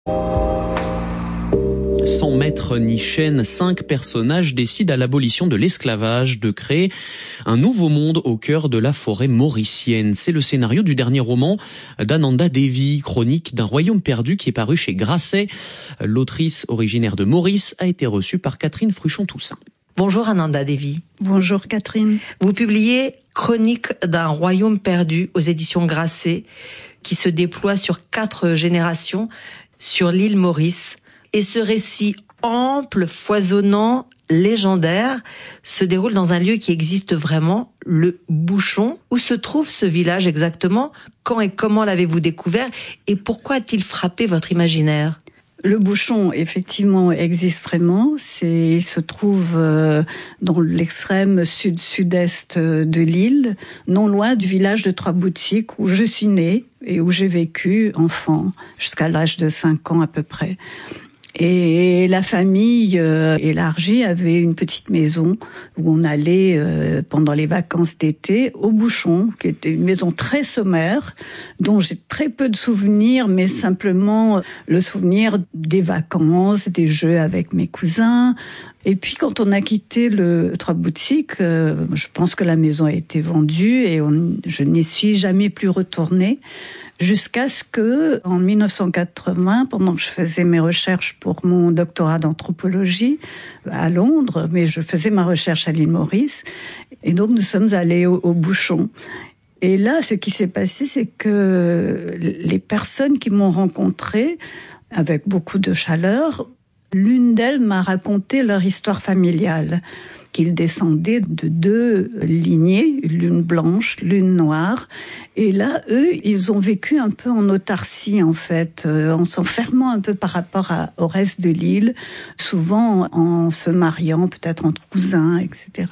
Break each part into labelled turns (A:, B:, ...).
A: Sans maître ni chaîne, 5 personnages décident à l'abolition de l'esclavage de créer un nouveau monde au cœur de la forêt mauricienne. C'est le scénario du dernier roman d'Ananda Devi, Chronique d'un royaume perdu, qui est paru chez Grasset. L'autrice originaire de Maurice a été reçue par Catherine Fruchon-Toussaint.
B: Bonjour Ananda Devi.
C: Bonjour Catherine.
B: Vous publiez Chronique d'un royaume perdu aux éditions Grasset, qui se déploie sur 4 générations sur l'île Maurice. Et ce récit ample, foisonnant, légendaire, se déroule dans un lieu qui existe vraiment, le Bouchon. Où se trouve ce village exactement? Quand et comment l'avez-vous découvert? Et pourquoi a-t-il frappé votre imaginaire?
C: Le Bouchon, effectivement, existe vraiment. Il se trouve dans l'extrême sud-sud-est de l'île, non loin du village de Trois-Boutiques, où je suis née et où j'ai vécu enfant, jusqu'à l'âge de 5 ans à peu près. Et la famille élargie avait une petite maison où on allait pendant les vacances d'été au Bouchon, qui était une maison très sommaire, dont j'ai très peu de souvenirs, mais simplement le souvenir des vacances, des jeux avec mes cousins. Et puis quand on a quitté le Trois-Boutiques, je pense que la maison a été vendue et je n'y suis jamais plus retournée. Jusqu'à ce que, en 1980, pendant que je faisais mes recherches pour mon doctorat d'anthropologie à Londres, mais je faisais ma recherche à l'île Maurice, et donc nous sommes allés au Bouchon. Et là, ce qui s'est passé, c'est que les personnes qui m'ont rencontrée, avec beaucoup de chaleur, l'une d'elles m'a raconté leur histoire familiale, qu'ils descendaient de 2 lignées, l'une blanche, l'une noire. Et là, eux, ils ont vécu un peu en autarcie, en fait, en s'enfermant un peu par rapport au reste de l'île, souvent en se mariant, peut-être entre cousins, etc.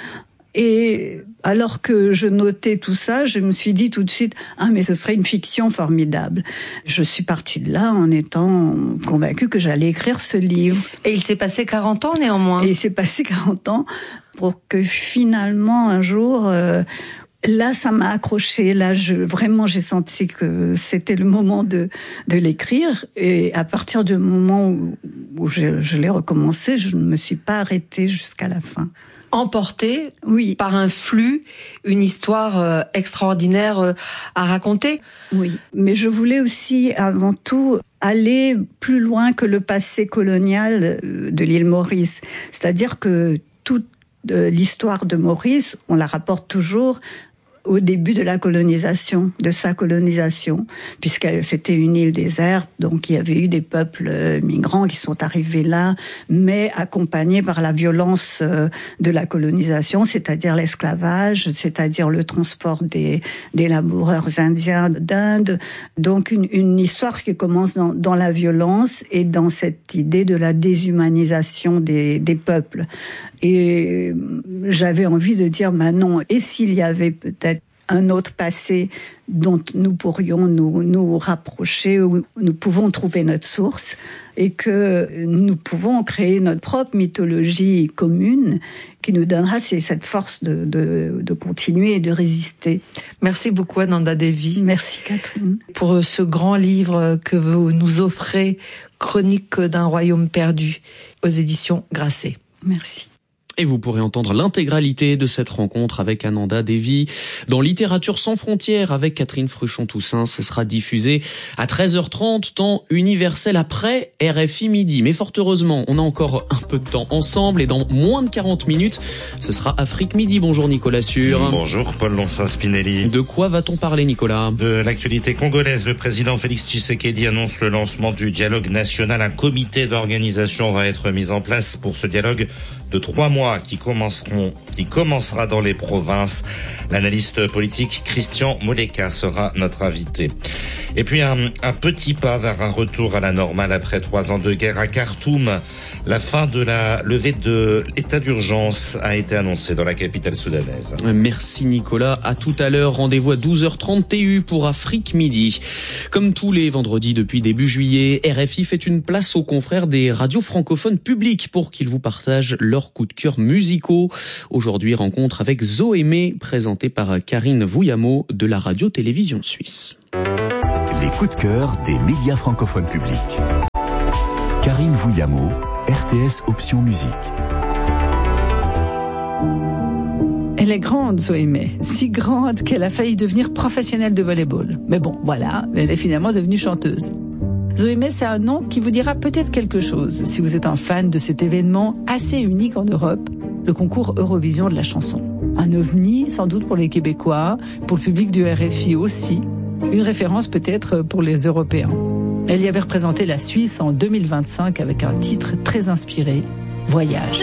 C: Et alors que je notais tout ça, je me suis dit tout de suite, mais ce serait une fiction formidable. Je suis partie de là en étant convaincue que j'allais écrire ce livre.
B: Et il s'est passé 40 ans néanmoins.
C: Et il s'est passé 40 ans pour que finalement, un jour, là, ça m'a accroché. Là, vraiment, j'ai senti que c'était le moment de l'écrire. Et à partir du moment où je l'ai recommencé, je ne me suis pas arrêtée jusqu'à la fin.
B: Emporté,
C: oui,
B: par un flux, une histoire extraordinaire à raconter.
C: Oui, mais je voulais aussi, avant tout, aller plus loin que le passé colonial de l'île Maurice. C'est-à-dire que toute l'histoire de Maurice, on la rapporte toujours au début de la colonisation, de sa colonisation, puisque c'était une île déserte, donc il y avait eu des peuples migrants qui sont arrivés là, mais accompagnés par la violence de la colonisation, c'est-à-dire l'esclavage, c'est-à-dire le transport des laboureurs indiens d'Inde. Donc une histoire qui commence dans la violence et dans cette idée de la déshumanisation des peuples. Et j'avais envie de dire, non, et s'il y avait peut-être un autre passé dont nous pourrions nous rapprocher, où nous pouvons trouver notre source, et que nous pouvons créer notre propre mythologie commune qui nous donnera cette force de continuer et de résister.
B: Merci beaucoup Ananda Devi.
C: Merci Catherine.
B: Pour ce grand livre que vous nous offrez, Chronique d'un royaume perdu, aux éditions Grasset.
C: Merci.
A: Et vous pourrez entendre l'intégralité de cette rencontre avec Ananda Devi dans Littérature sans frontières avec Catherine Fruchon-Toussaint. Ce sera diffusé à 13h30, temps universel après RFI Midi. Mais fort heureusement, on a encore un peu de temps ensemble et dans moins de 40 minutes, ce sera Afrique Midi. Bonjour Nicolas Sûr.
D: Bonjour Paul Lonsin-Spinelli.
A: De quoi va-t-on parler Nicolas?
D: De l'actualité congolaise. Le président Félix Tshisekedi annonce le lancement du dialogue national. Un comité d'organisation va être mis en place pour ce dialogue de 3 mois qui commencera dans les provinces. L'analyste politique Christian Moleka sera notre invité. Et puis un petit pas vers un retour à la normale après 3 ans de guerre à Khartoum. La fin de la levée de l'état d'urgence a été annoncée dans la capitale soudanaise.
A: Merci Nicolas. À tout à l'heure. Rendez-vous à 12h30 TU pour Afrique Midi. Comme tous les vendredis depuis début juillet, RFI fait une place aux confrères des radios francophones publiques pour qu'ils vous partagent leurs coups de cœur musicaux. Aujourd'hui, rencontre avec Zoémé, présentée par Karine Vouillamo de la radio-télévision suisse.
E: Les coups de cœur des médias francophones publics. Karine Vouillamo, RTS Option Musique.
F: Elle est grande, Zoé May, si grande qu'elle a failli devenir professionnelle de volley-ball. Mais bon, voilà, elle est finalement devenue chanteuse. Zoé May, c'est un nom qui vous dira peut-être quelque chose si vous êtes un fan de cet événement assez unique en Europe, le concours Eurovision de la chanson. Un ovni, sans doute pour les Québécois, pour le public du RFI aussi, une référence peut-être pour les Européens. Elle y avait représenté la Suisse en 2025 avec un titre très inspiré, Voyage.